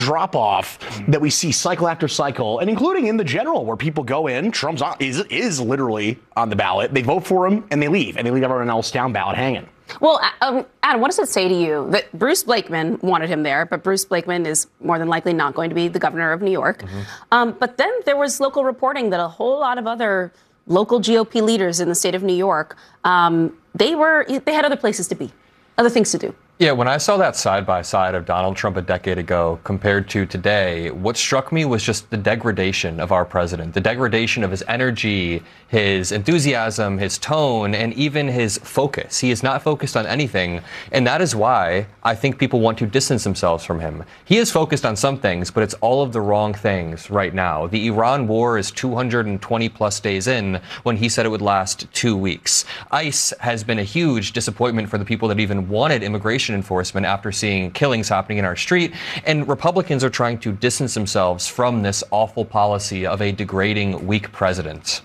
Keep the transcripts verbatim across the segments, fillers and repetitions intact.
drop-off that we see cycle after cycle, and including in the general, where people go in, Trump's on, is, is literally on the ballot, they vote for him, and they leave, and they leave everyone else down ballot hanging. Well, um, Adam, what does it say to you that Bruce Blakeman wanted him there, but Bruce Blakeman is more than likely not going to be the governor of New York? Mm-hmm. Um, but then there was local reporting that a whole lot of other local G O P leaders in the state of New York, um, they were they had other places to be, other things to do. Yeah, when I saw that side by side of Donald Trump a decade ago compared to today, what struck me was just the degradation of our president, the degradation of his energy, his enthusiasm, his tone, and even his focus. He is not focused on anything, and that is why I think people want to distance themselves from him. He is focused on some things, but it's all of the wrong things right now. The Iran war is two hundred twenty plus days in when he said it would last two weeks. ICE has been a huge disappointment for the people that even wanted immigration enforcement after seeing killings happening in our street, and Republicans are trying to distance themselves from this awful policy of a degrading, weak president.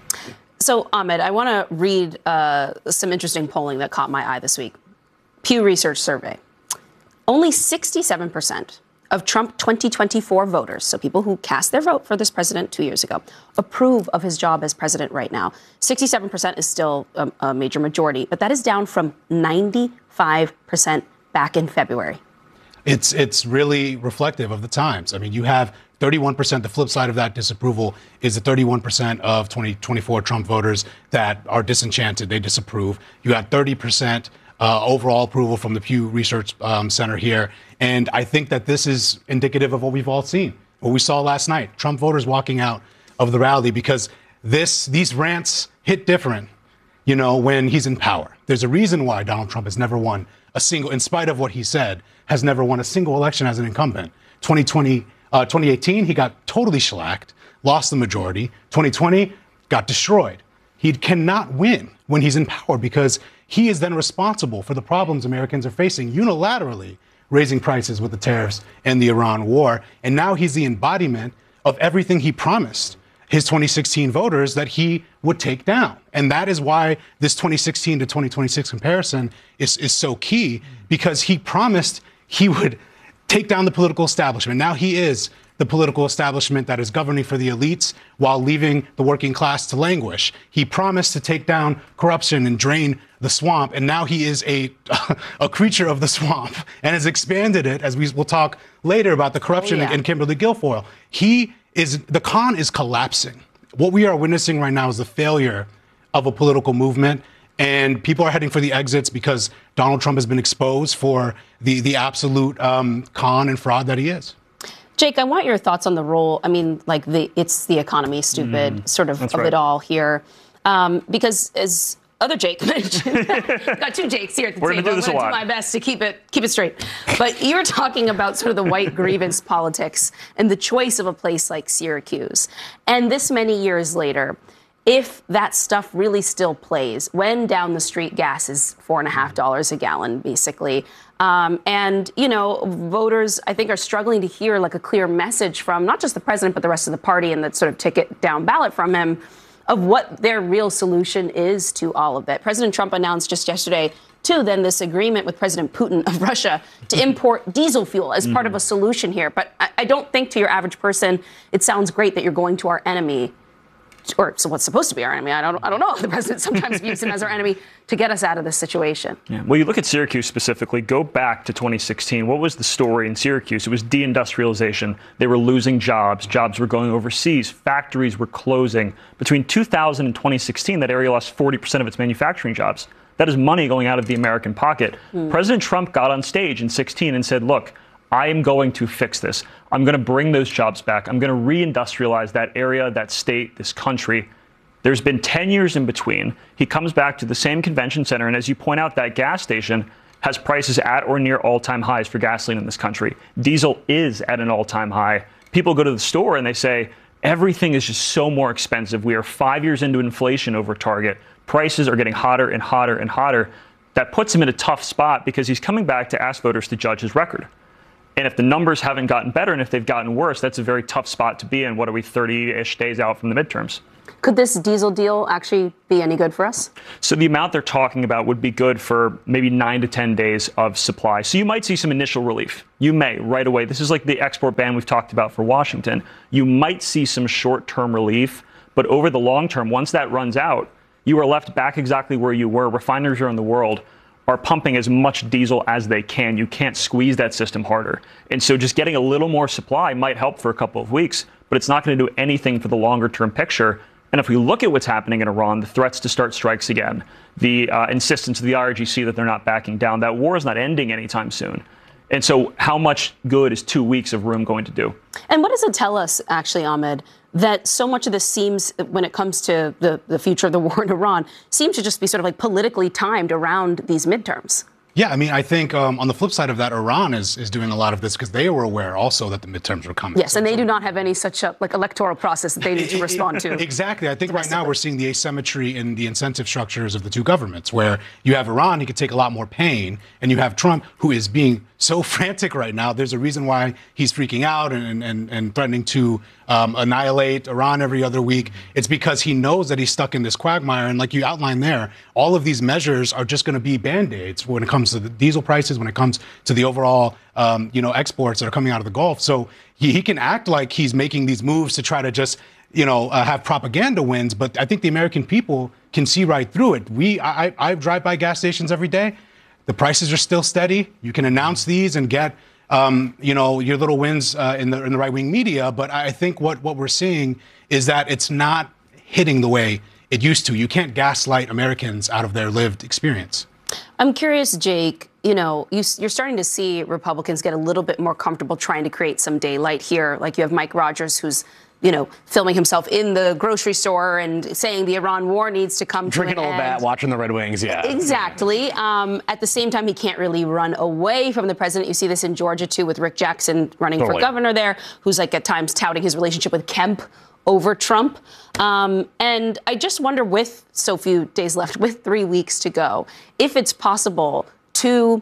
So, Ahmed, I want to read uh, some interesting polling that caught my eye this week. Pew Research survey. Only sixty-seven percent of Trump twenty twenty-four voters, so people who cast their vote for this president two years ago, approve of his job as president right now. sixty-seven percent is still a, a major majority, but that is down from ninety-five percent back in February. It's it's really reflective of the times. I mean, you have thirty-one percent. The flip side of that disapproval is the thirty-one percent of twenty twenty-four Trump voters that are disenchanted. They disapprove. You have thirty percent uh, overall approval from the Pew Research um, Center here. And I think that this is indicative of what we've all seen, what we saw last night. Trump voters walking out of the rally because this these rants hit different, you know, when he's in power. There's a reason why Donald Trump has never won a single, in spite of what he said, has never won a single election as an incumbent. twenty twenty, uh, twenty eighteen, he got totally shellacked, lost the majority. twenty twenty, got destroyed. He cannot win when he's in power because he is then responsible for the problems Americans are facing unilaterally, raising prices with the tariffs and the Iran war. And now he's the embodiment of everything he promised his twenty sixteen voters that he would take down. And that is why this twenty sixteen to twenty twenty-six comparison is, is so key, because he promised he would take down the political establishment. Now he is the political establishment that is governing for the elites while leaving the working class to languish. He promised to take down corruption and drain the swamp, and now he is a a creature of the swamp and has expanded it, as we will talk later about the corruption oh, yeah. in Kimberly Guilfoyle. He is, the con is collapsing. What we are witnessing right now is the failure of a political movement, and people are heading for the exits because Donald Trump has been exposed for the, the absolute um, con and fraud that he is. Jake, I want your thoughts on the role. I mean, like the it's the economy, stupid, mm, sort of of right. it all here. Um, because as other Jake mentioned, got two Jakes here at the We're table. Gonna do this I'm going to do my best to keep it keep it straight. But you're talking about sort of the white grievance politics and the choice of a place like Syracuse. And this many years later, if that stuff really still plays, when down the street gas is four and a half dollars a gallon, basically. Um, and, you know, voters, I think, are struggling to hear like a clear message from not just the president, but the rest of the party and that sort of ticket down ballot from him of what their real solution is to all of that. President Trump announced just yesterday, too, then this agreement with President Putin of Russia to import diesel fuel as part of a solution here. But I, I don't think to your average person, it sounds great that you're going to our enemy. Or so what's supposed to be our enemy. I don't I don't know. The president sometimes views him as our enemy to get us out of this situation. Yeah. Well, you look at Syracuse specifically, go back to twenty sixteen. What was the story in Syracuse? It was deindustrialization. They were losing jobs. Jobs were going overseas. Factories were closing. Between two thousand and twenty sixteen, that area lost forty percent of its manufacturing jobs. That is money going out of the American pocket. Mm. President Trump got on stage in sixteen and said, look, I am going to fix this. I'm going to bring those jobs back. I'm going to reindustrialize that area, that state, this country. There's been ten years in between. He comes back to the same convention center, and as you point out, that gas station has prices at or near all-time highs for gasoline in this country. Diesel is at an all-time high. People go to the store and they say, everything is just so more expensive. We are five years into inflation over target. Prices are getting hotter and hotter and hotter. That puts him in a tough spot because he's coming back to ask voters to judge his record. And if the numbers haven't gotten better and if they've gotten worse, that's a very tough spot to be in. What are we, thirty-ish days out from the midterms? Could this diesel deal actually be any good for us? So the amount they're talking about would be good for maybe nine to ten days of supply. So you might see some initial relief. You may right away. This is like the export ban we've talked about for Washington. You might see some short-term relief, but over the long term, once that runs out, you are left back exactly where you were. Refineries around the world are pumping as much diesel as they can. You can't squeeze that system harder. And so just getting a little more supply might help for a couple of weeks, but it's not going to do anything for the longer-term picture. And if we look at what's happening in Iran, the threats to start strikes again, the uh, insistence of the I R G C that they're not backing down, that war is not ending anytime soon. And so how much good is two weeks of room going to do? And what does it tell us, actually, Ahmed, that so much of this seems, when it comes to the, the future of the war in Iran, seems to just be sort of like politically timed around these midterms? Yeah, I mean, I think um, on the flip side of that, Iran is, is doing a lot of this because they were aware also that the midterms were coming. Yes, so, and they so, do not have any such a, like electoral process that they need to respond to. Exactly. I think right now we're seeing the asymmetry in the incentive structures of the two governments, where you have Iran, he could take a lot more pain, and you have Trump, who is being so frantic right now. There's a reason why he's freaking out and, and, and threatening to um, annihilate Iran every other week. It's because he knows that he's stuck in this quagmire. And like you outlined there, all of these measures are just going to be Band-Aids when it comes to the diesel prices, when it comes to the overall um, you know, exports that are coming out of the Gulf. So he, he can act like he's making these moves to try to just you know, uh, have propaganda wins. But I think the American people can see right through it. We, I, I drive by gas stations every day. The prices are still steady. You can announce these and get, um, you know, your little wins uh, in the in the right-wing media. But I think what, what we're seeing is that it's not hitting the way it used to. You can't gaslight Americans out of their lived experience. I'm curious, Jake, you know, you, you're starting to see Republicans get a little bit more comfortable trying to create some daylight here. Like you have Mike Rogers, who's you know, filming himself in the grocery store and saying the Iran war needs to come Drinking to an all end. that, watching the Red Wings, yeah. Exactly. Um, at the same time, he can't really run away from the president. You see this in Georgia, too, with Rick Jackson running Totally. for governor there, who's like at times touting his relationship with Kemp over Trump. Um, and I just wonder, with so few days left, with three weeks to go, if it's possible to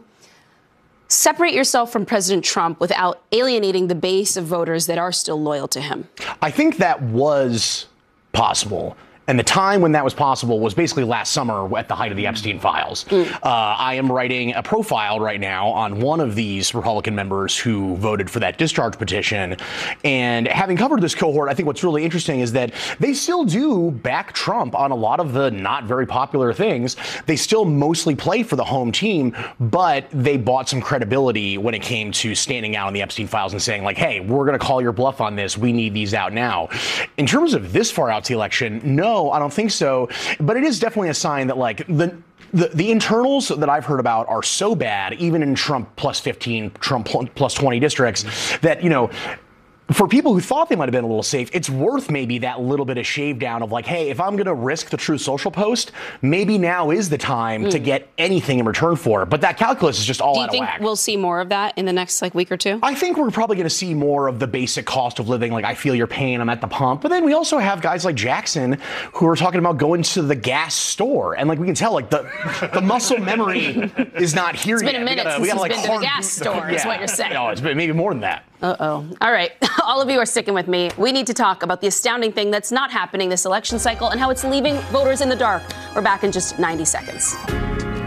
separate yourself from President Trump without alienating the base of voters that are still loyal to him. I think that was possible. And the time when that was possible was basically last summer at the height of the Epstein files. Mm. Uh, I am writing a profile right now on one of these Republican members who voted for that discharge petition. And having covered this cohort, I think what's really interesting is that they still do back Trump on a lot of the not very popular things. They still mostly play for the home team, but they bought some credibility when it came to standing out on the Epstein files and saying, like, hey, we're going to call your bluff on this. We need these out now. In terms of this far out to the election, no. No, I don't think so. But it is definitely a sign that, like, the, the the internals that I've heard about are so bad, even in Trump plus fifteen, Trump plus twenty districts, that, you know, for people who thought they might have been a little safe, it's worth maybe that little bit of shave down of like, hey, if I'm going to risk the Truth Social post, maybe now is the time mm. to get anything in return for it. But that calculus is just all out of whack. Do you think we'll see more of that in the next like week or two? I think we're probably going to see more of the basic cost of living, like I feel your pain, I'm at the pump. But then we also have guys like Jackson who are talking about going to the gas store. And like we can tell, like the the muscle memory is not here yet. It's been a minute gotta, since he's like, been to the gas store, yeah. is what you're saying. No, it's been maybe more than that. Uh-oh. All right. All of you are sticking with me. We need to talk about the astounding thing that's not happening this election cycle and how it's leaving voters in the dark. We're back in just ninety seconds.